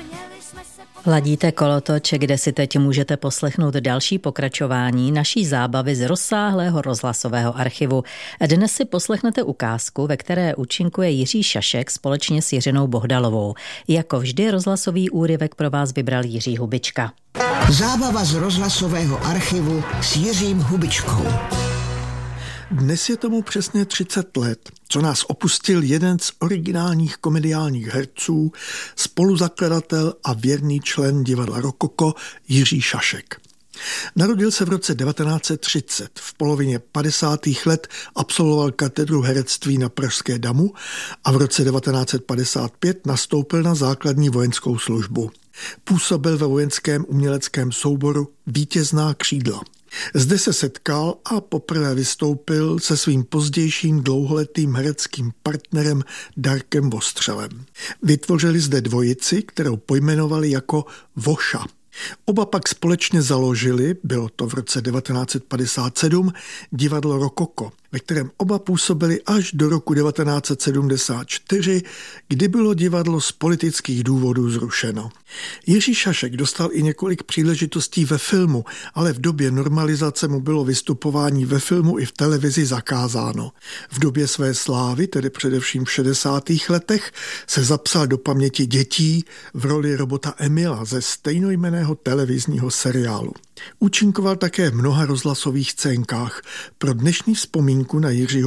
Ladíte kolotoč, kde si teď můžete poslechnout další pokračování naší zábavy z rozsáhlého rozhlasového archivu. Dnes si poslechnete ukázku, ve které účinkuje Jiří Šašek společně s Jiřinou Bohdalovou. Jako vždy rozhlasový úryvek pro vás vybral Jiří Hubička. Zábava z rozhlasového archivu s Jiřím Hubičkou. Dnes je tomu přesně 30 let, co nás opustil jeden z originálních komediálních herců, spoluzakladatel a věrný člen divadla Rokoko Jiří Šašek. Narodil se v roce 1930. V polovině 50. let absolvoval katedru herectví na Pražské Damu a v roce 1955 nastoupil na základní vojenskou službu. Působil ve vojenském uměleckém souboru Vítězná křídla. Zde se setkal a poprvé vystoupil se svým pozdějším dlouholetým hereckým partnerem Darkem Vostřelem. Vytvořili zde dvojici, kterou pojmenovali jako Voša. Oba pak společně založili, bylo to v roce 1957, divadlo Rokoko, ve kterém oba působili až do roku 1974, kdy bylo divadlo z politických důvodů zrušeno. Jiří Šašek dostal i několik příležitostí ve filmu, ale v době normalizace mu bylo vystupování ve filmu i v televizi zakázáno. V době své slávy, tedy především v 60. letech, se zapsal do paměti dětí v roli robota Emila ze stejnojmenného televizního seriálu. Účinkoval také v mnoha rozhlasových scénkách. Pro dnešní vzpomínku na Jiřího